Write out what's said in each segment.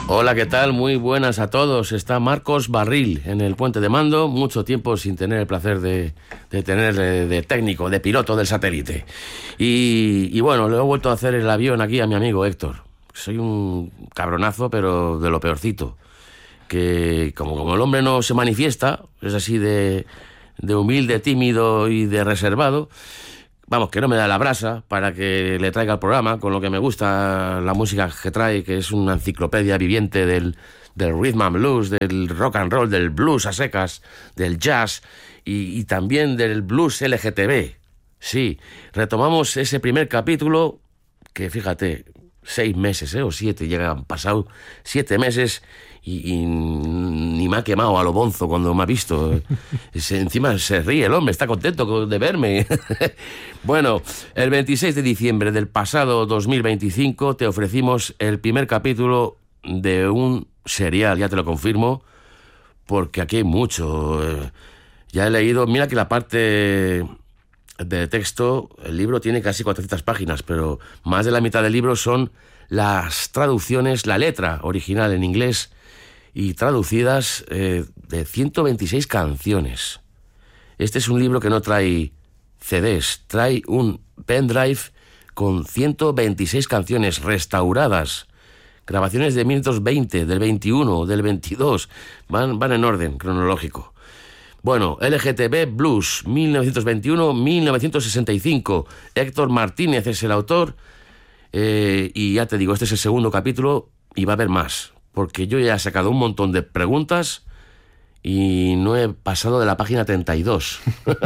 Hola, ¿qué tal? Muy buenas a todos. Está Marcos Barril en el puente de mando. Mucho tiempo sin tener el placer de tener de técnico, de piloto del satélite. Y bueno, le he vuelto a hacer el avión aquí a mi amigo Héctor. Soy un cabronazo, pero de lo peorcito. Que como el hombre no se manifiesta, es así de humilde, tímido y de reservado. Vamos, que no me da la brasa para que le traiga el programa, con lo que me gusta la música que trae, que es una enciclopedia viviente del rhythm and blues, del rock and roll, del blues a secas, del jazz y también del blues LGTB. Sí, retomamos ese primer capítulo que, fíjate, 6 meses, o 7, ya han pasado 7 meses y ni me ha quemado a lo bonzo cuando me ha visto. Encima se ríe el hombre, está contento de verme. Bueno, el 26 de diciembre del pasado 2025 te ofrecimos el primer capítulo de un serial, ya te lo confirmo, porque aquí hay mucho. Ya he leído, mira que la parte de texto, el libro tiene casi 400 páginas, pero más de la mitad del libro son las traducciones, la letra original en inglés y traducidas de 126 canciones. Este es un libro que no trae CDs, trae un pendrive con 126 canciones restauradas, grabaciones de 1920, del 21, del 22, van en orden cronológico. Bueno, LGTB Blues, 1921-1965. Héctor Martínez es el autor. Y ya te digo, este es el segundo capítulo y va a haber más, porque yo ya he sacado un montón de preguntas y no he pasado de la página 32.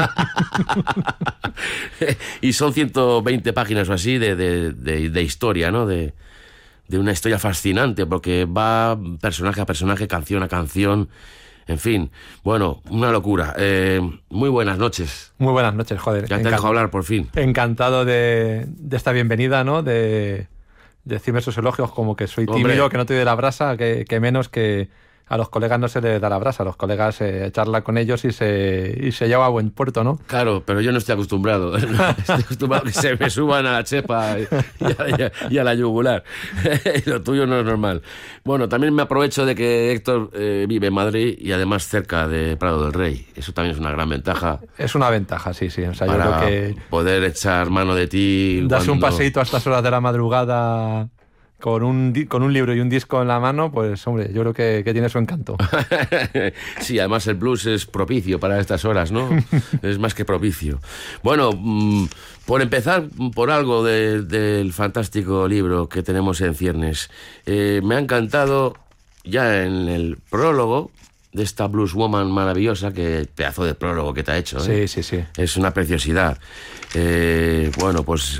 Y son 120 páginas o así de historia, ¿no? De una historia fascinante, porque va personaje a personaje, canción a canción. En fin, bueno, una locura. Muy buenas noches. Muy buenas noches, joder. Ya te dejo hablar por fin. Encantado de esta bienvenida, ¿no? De decirme esos elogios como que soy tímido, hombre, que no te doy la brasa, que menos que a los colegas no se les da la brasa. A los colegas charla con ellos y se lleva a buen puerto, ¿no? Claro, pero yo no estoy acostumbrado. Estoy acostumbrado a que se me suban a la chepa y a la yugular. Lo tuyo no es normal. Bueno, también me aprovecho de que Héctor vive en Madrid y además cerca de Prado del Rey. Eso también es una gran ventaja. Es una ventaja, sí. O sea, para yo creo que poder echar mano de ti. Das un paseíto a estas horas de la madrugada con un libro y un disco en la mano, pues hombre, yo creo que tiene su encanto. Sí, además el blues es propicio para estas horas, ¿no? Es más que propicio. Bueno, por empezar por algo del fantástico libro que tenemos en ciernes. Me ha encantado ya en el prólogo de esta blues woman maravillosa, que pedazo de prólogo que te ha hecho, ¿eh? Sí. Es una preciosidad. Bueno, pues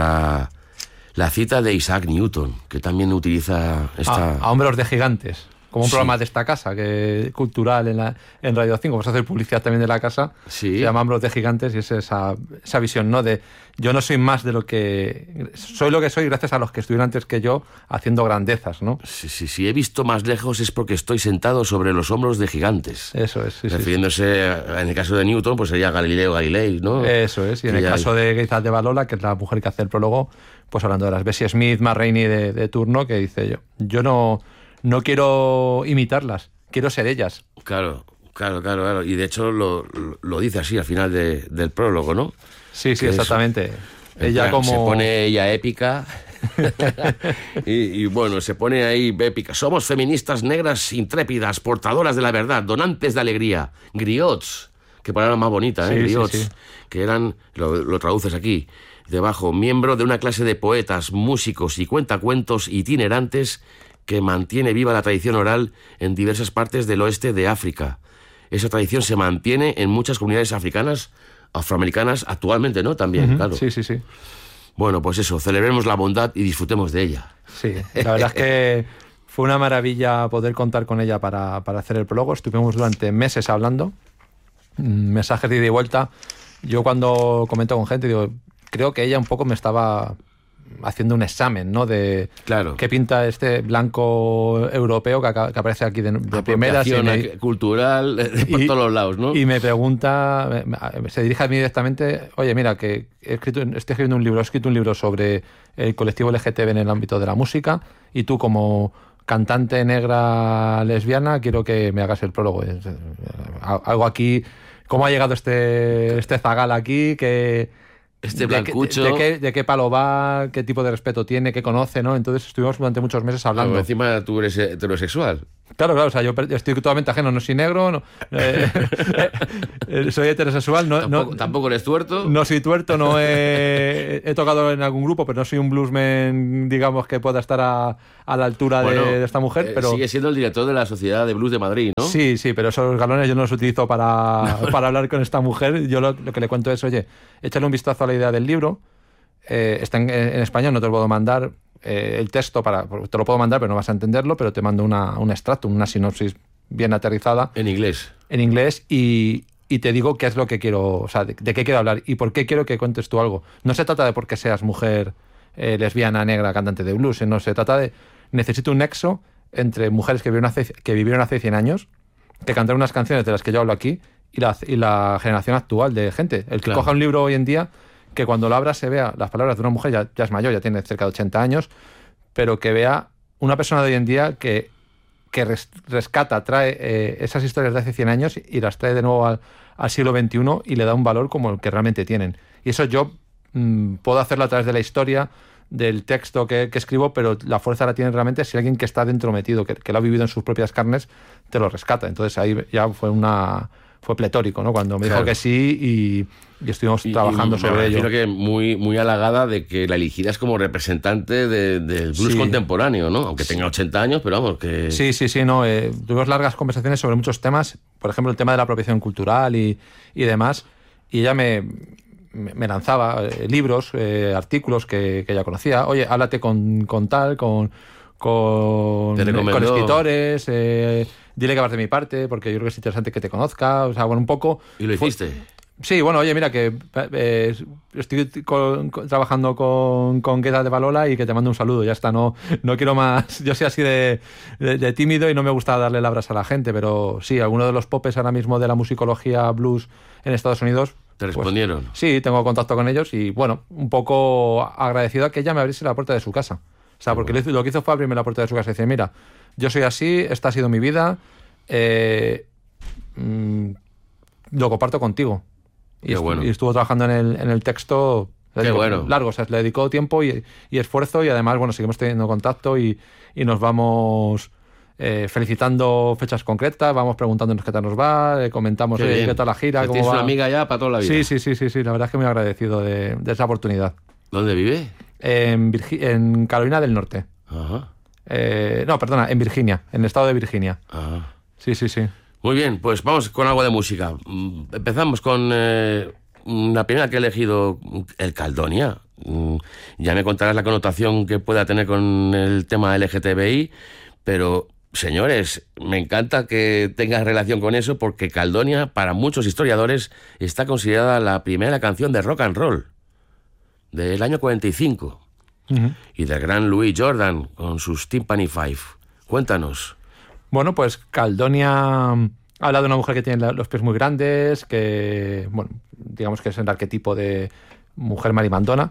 la cita de Isaac Newton, que también utiliza esta... A hombros de gigantes, como un sí, programa de esta casa, que cultural en Radio 5, vamos a hacer publicidad también de la casa, sí. Se llama Hombros de Gigantes y es esa visión, ¿no? De yo no soy más de lo que... Soy lo que soy gracias a los que estuvieron antes que yo haciendo grandezas, ¿no? Si he visto más lejos es porque estoy sentado sobre los hombros de gigantes. Eso es, sí. Refiriéndose, en el caso de Newton, pues sería Galileo Galilei, ¿no? Eso es, y en el caso de Guizad de Balola, que es la mujer que hace el prólogo, pues hablando de las Bessie Smith, Ma Rainey de turno, que dice yo no quiero imitarlas, quiero ser ellas. Claro. Y de hecho lo dice así al final del prólogo, ¿no? Sí, exactamente. Ella como... Se pone ella épica. y bueno, se pone ahí épica. Somos feministas negras intrépidas, portadoras de la verdad, donantes de alegría. Griots, que palabra más bonita, ¿eh? Griots, sí. Que eran, lo traduces aquí, debajo, miembro de una clase de poetas, músicos y cuentacuentos itinerantes que mantiene viva la tradición oral en diversas partes del oeste de África. Esa tradición se mantiene en muchas comunidades africanas, afroamericanas, actualmente, ¿no? También, claro. Sí. Bueno, pues eso, celebremos la bondad y disfrutemos de ella. Sí, la verdad es que fue una maravilla poder contar con ella para hacer el prólogo. Estuvimos durante meses hablando, mensajes de ida y vuelta. Yo cuando comento con gente digo, creo que ella un poco me estaba haciendo un examen, ¿no? De claro, qué pinta este blanco europeo que aparece aquí de primeras. Cultural por todos los lados, ¿no? Y me pregunta, se dirige a mí directamente, oye, mira, que he escrito un libro sobre el colectivo LGTB en el ámbito de la música, y tú como cantante negra lesbiana, quiero que me hagas el prólogo. Algo aquí, ¿cómo ha llegado este zagal aquí? Este blancucho. ¿De qué palo va? ¿Qué tipo de respeto tiene? ¿Qué conoce? ¿No? Entonces estuvimos durante muchos meses hablando. Pero encima tú eres heterosexual. Claro, o sea, yo estoy totalmente ajeno, no soy negro, no, soy heterosexual, tampoco eres tuerto. No soy tuerto, no he tocado en algún grupo, pero no soy un bluesman, digamos, que pueda estar a la altura de esta mujer. Pero sigue siendo el director de la Sociedad de Blues de Madrid, ¿no? Sí, pero esos galones yo no los utilizo para hablar con esta mujer. Yo lo que le cuento es, oye, échale un vistazo a la idea del libro, está en español, no te lo puedo mandar. El texto, te lo puedo mandar, pero no vas a entenderlo, pero te mando un extracto, una sinopsis bien aterrizada. En inglés. En inglés y te digo qué es lo que quiero, o sea, de qué quiero hablar y por qué quiero que cuentes tú algo. No se trata de porque seas mujer, lesbiana, negra, cantante de blues, no, se trata de necesito un nexo entre mujeres que vivieron hace 100 años, que cantaron unas canciones de las que yo hablo aquí y la generación actual de gente. El que coja un libro hoy en día, que cuando lo abra se vea las palabras de una mujer, ya es mayor, ya tiene cerca de 80 años, pero que vea una persona de hoy en día que rescata, trae esas historias de hace 100 años y las trae de nuevo al siglo XXI y le da un valor como el que realmente tienen. Y eso yo puedo hacerlo a través de la historia, del texto que escribo, pero la fuerza la tiene realmente si alguien que está dentro metido, que lo ha vivido en sus propias carnes, te lo rescata. Entonces ahí ya fue pletórico, ¿no? Cuando me dijo que sí y estuvimos trabajando sobre ello. Creo que muy, muy halagada de que la eligieras como representante del blues contemporáneo, ¿no? Aunque tenga 80 años, pero vamos, que... Sí, no. Tuvimos largas conversaciones sobre muchos temas, por ejemplo, el tema de la apropiación cultural y demás, y ella me lanzaba libros, artículos que ella conocía. Oye, háblate con escritores, dile que vas de mi parte, porque yo creo que es interesante que te conozca, o sea, bueno, un poco... ¿Y lo hiciste? Sí, bueno, oye, mira, que estoy trabajando con Guetta de Balola y que te mando un saludo, ya está, no quiero más, yo soy así de tímido y no me gusta darle labras a la gente, pero sí, algunos de los popes ahora mismo de la musicología blues en Estados Unidos... ¿Te respondieron? Pues, sí, tengo contacto con ellos y, bueno, un poco agradecido a que ella me abriese la puerta de su casa. O sea, porque lo que hizo fue abrirme la puerta de su casa y decir, mira, yo soy así, esta ha sido mi vida, lo comparto contigo. Y estuvo trabajando en el texto largo, o sea, le dedicó tiempo y esfuerzo y además, bueno, seguimos teniendo contacto y nos vamos felicitando fechas concretas, vamos preguntándonos qué tal nos va, comentamos qué tal la gira, cómo tienes va. Una amiga ya para toda la vida. Sí, la verdad es que muy agradecido de esa oportunidad. ¿Dónde vive? En Carolina del Norte. Ajá. No, perdona, en Virginia, en el estado de Virginia. Ajá. Sí. Muy bien, pues vamos con algo de música. Empezamos con la primera que he elegido, el Caledonia. Ya me contarás la connotación que pueda tener con el tema LGTBI, pero, señores, me encanta que tengas relación con eso porque Caledonia, para muchos historiadores, está considerada la primera canción de rock and roll del año 45. Uh-huh. Y del gran Louis Jordan con sus Timpani Five. Cuéntanos. Bueno, pues Caledonia habla de una mujer que tiene los pies muy grandes, que, bueno, digamos que es el arquetipo de mujer marimandona,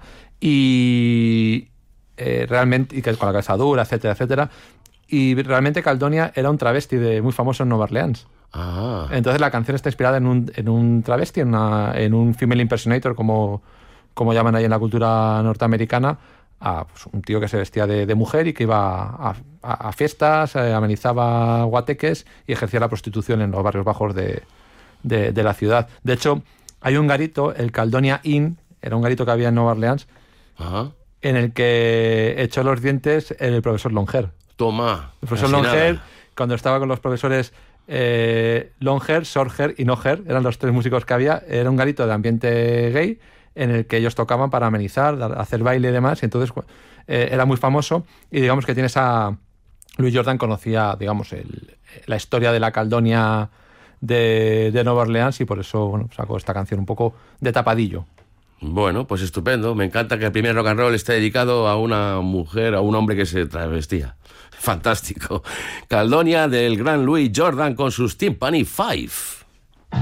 y realmente, y que con la cabeza dura, etcétera. Y realmente Caledonia era un travesti muy famoso en Nueva Orleans. Ah. Entonces la canción está inspirada en un travesti, en un female impersonator, como llaman ahí en la cultura norteamericana, a pues, un tío que se vestía de mujer y que iba a fiestas, amenizaba guateques y ejercía la prostitución en los barrios bajos de la ciudad. De hecho, hay un garito, el Caledonia Inn, era un garito que había en Nueva Orleans, ajá, en el que echó los dientes el profesor Longer. Toma. El profesor Longer, cuando estaba con los profesores Longer, Sorger y Noger, eran los tres músicos que había, era un garito de ambiente gay, en el que ellos tocaban para amenizar, hacer baile y demás, y entonces era muy famoso, y digamos que tienes a... Louis Jordan conocía, digamos, la historia de la Caledonia de Nueva Orleans, y por eso, bueno, sacó esta canción un poco de tapadillo. Bueno, pues estupendo. Me encanta que el primer rock and roll esté dedicado a una mujer, a un hombre que se travestía. Fantástico. Caledonia del gran Louis Jordan con sus Timpani Five.